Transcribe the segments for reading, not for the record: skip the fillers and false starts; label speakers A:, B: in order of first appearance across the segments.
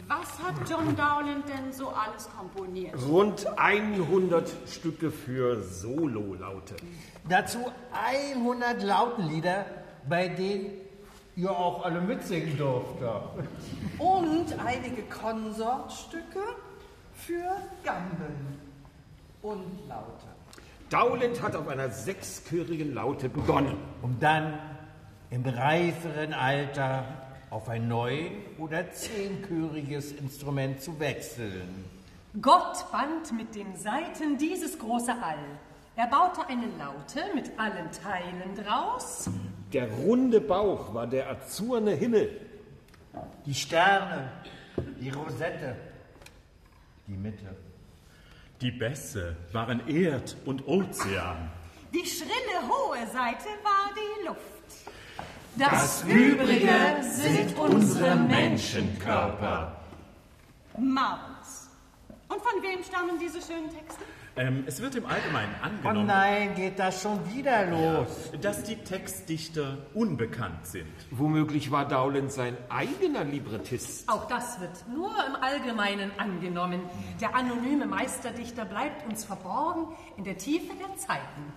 A: Was hat John Dowland denn so alles komponiert?
B: Rund 100 Stücke für Sololaute.
C: Dazu 100 Lautenlieder, bei denen ihr auch alle mitsingen durfte.
D: Und einige Konsortstücke für Gambeln und Laute.
B: Dowland hat auf einer 6-chörigen Laute begonnen.
C: Um dann im reiferen Alter auf ein 9- oder 10-chöriges Instrument zu wechseln.
E: Gott band mit den Saiten dieses große All. Er baute eine Laute mit allen Teilen draus.
B: Der runde Bauch war der azurne Himmel.
C: Die Sterne, die Rosette, die Mitte.
F: Die Bässe waren Erd und Ozean.
A: Die schrille hohe Seite war die Luft.
E: Das Übrige sind unsere Menschenkörper.
A: Marvelous. Und von wem stammen diese schönen Texte?
F: Es wird im Allgemeinen
C: Oh
F: angenommen,
C: nein, geht das schon wieder los?
F: dass die Textdichter unbekannt sind.
B: Womöglich war Dowland sein eigener Librettist.
E: Auch das wird nur im Allgemeinen angenommen. Der anonyme Meisterdichter bleibt uns verborgen in der Tiefe der Zeiten.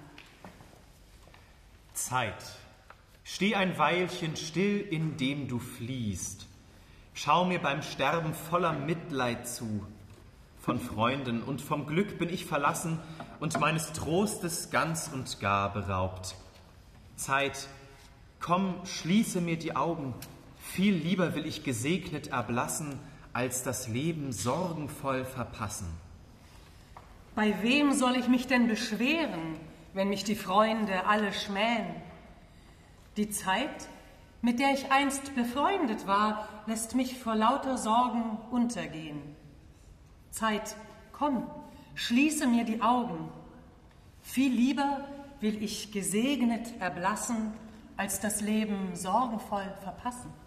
G: Zeit, steh ein Weilchen still, indem du fliehst. Schau mir beim Sterben voller Mitleid zu. Von Freunden und vom Glück bin ich verlassen und meines Trostes ganz und gar beraubt. Zeit, komm, schließe mir die Augen. Viel lieber will ich gesegnet erblassen, als das Leben sorgenvoll verpassen.
E: Bei wem soll ich mich denn beschweren, wenn mich die Freunde alle schmähen? Die Zeit, mit der ich einst befreundet war, lässt mich vor lauter Sorgen untergehen. Zeit, komm, schließe mir die Augen. Viel lieber will ich gesegnet erblassen, als das Leben sorgenvoll verpassen.